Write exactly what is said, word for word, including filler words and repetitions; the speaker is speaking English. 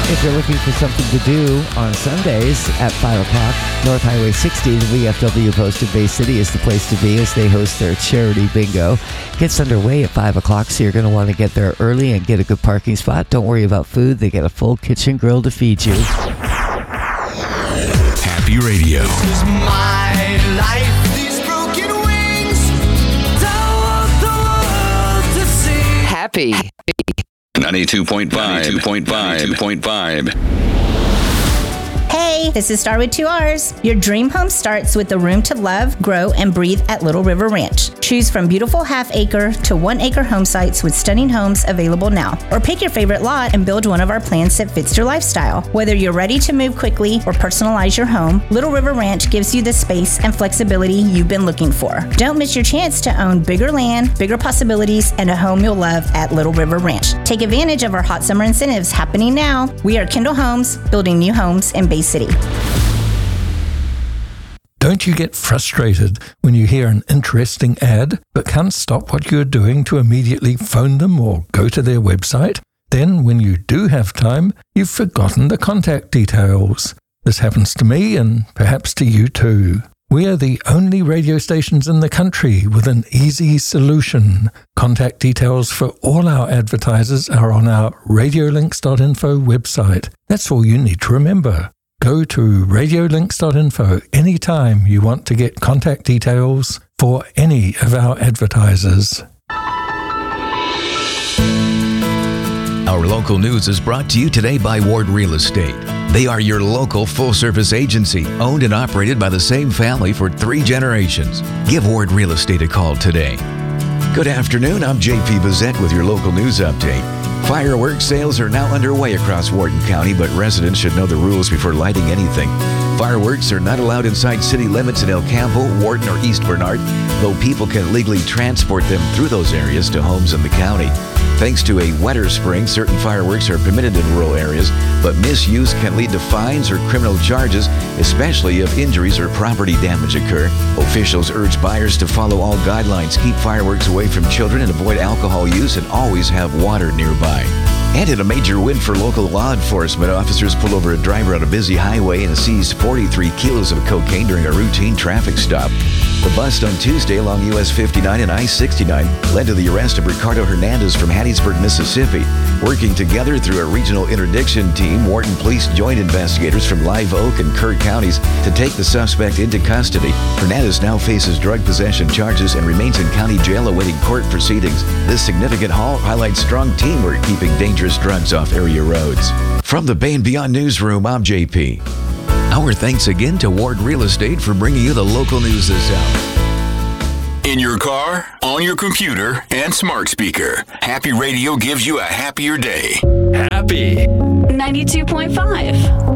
If you're looking for something to do on Sundays at five o'clock, North Highway sixty, the V F W Post in Bay City is the place to be as they host their charity bingo. Gets underway at five o'clock, so you're going to want to get there early and get a good parking spot. Don't worry about food. They get a full kitchen grill to feed you. Happy Radio. This is my life. These broken wings. Don't want the world to see. Happy. ninety-two point five. ninety-two point five. ninety-two point five. Hey, this is Star with two R's. Your dream home starts with the room to love, grow, and breathe at Little River Ranch. Choose from beautiful half-acre to one-acre home sites with stunning homes available now. Or pick your favorite lot and build one of our plans that fits your lifestyle. Whether you're ready to move quickly or personalize your home, Little River Ranch gives you the space and flexibility you've been looking for. Don't miss your chance to own bigger land, bigger possibilities, and a home you'll love at Little River Ranch. Take advantage of our hot summer incentives happening now. We are Kendall Homes, building new homes in Bay City. Don't you get frustrated when you hear an interesting ad but can't stop what you're doing to immediately phone them or go to their website? Then, when you do have time, you've forgotten the contact details. This happens to me and perhaps to you too. We are the only radio stations in the country with an easy solution. Contact details for all our advertisers are on our radiolinks dot info website. That's all you need to remember. Go to radiolinks dot info anytime you want to get contact details for any of our advertisers. Our local news is brought to you today by Ward Real Estate. They are your local full-service agency, owned and operated by the same family for three generations. Give Ward Real Estate a call today. Good afternoon, I'm J P Bazette with your local news update. Fireworks sales are now underway across Wharton County, but residents should know the rules before lighting anything. Fireworks are not allowed inside city limits in El Campo, Wharton, or East Bernard, though people can legally transport them through those areas to homes in the county. Thanks to a wetter spring, certain fireworks are permitted in rural areas, but misuse can lead to fines or criminal charges, especially if injuries or property damage occur. Officials urge buyers to follow all guidelines, keep fireworks away from children, and avoid alcohol use, and always have water nearby. And in a major win for local law enforcement, officers pulled over a driver on a busy highway and seized forty-three kilos of cocaine during a routine traffic stop. The bust on Tuesday along U S fifty-nine and I sixty-nine led to the arrest of Ricardo Hernandez from Hattiesburg, Mississippi. Working together through a regional interdiction team, Wharton Police joined investigators from Live Oak and Kerr counties to take the suspect into custody. Hernandez now faces drug possession charges and remains in county jail awaiting court proceedings. This significant haul highlights strong teamwork keeping dangerous drugs off area roads. From the Bay and Beyond Newsroom, I'm J P. Our thanks again to Ward Real Estate for bringing you the local news this hour. In your car, on your computer, and smart speaker, Happy Radio gives you a happier day. Happy ninety-two point five.